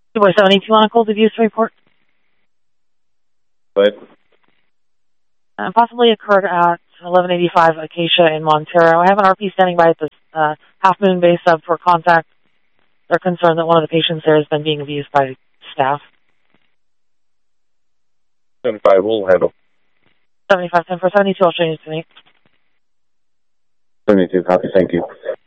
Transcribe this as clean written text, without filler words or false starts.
2 by 72 on a cold abuse report. But Possibly occurred at 1185 Acacia in Montero. I have an RP standing by at the Half Moon base sub for contact. They're concerned that one of the patients there has been being abused by staff. 75 will handle. 75-10 for 72, I'll change it to me. 72, copy, thank you.